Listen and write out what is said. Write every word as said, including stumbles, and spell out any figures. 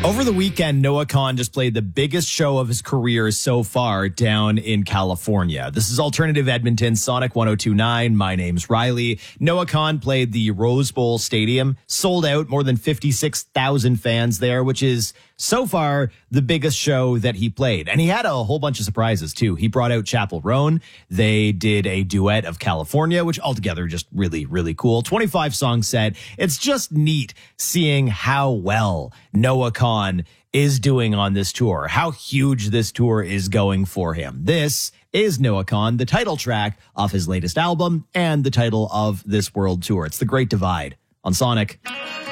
Over the weekend, Noah Kahan just played the biggest show of his career so far down in California. This is Alternative Edmonton, Sonic one oh two point nine. My name's Riley. Noah Kahan played the Rose Bowl Stadium, sold out, more than fifty-six thousand fans there, which is so far the biggest show that he played. And he had a whole bunch of surprises too. He brought out Chappell Roan. They did a duet of California, which altogether just really, really cool. twenty-five song set. It's just neat seeing how well Noah Kahan is doing on this tour, how huge this tour is going for him. This is Noah Kahan, the title track of his latest album and the title of this world tour. It's The Great Divide on Sonic.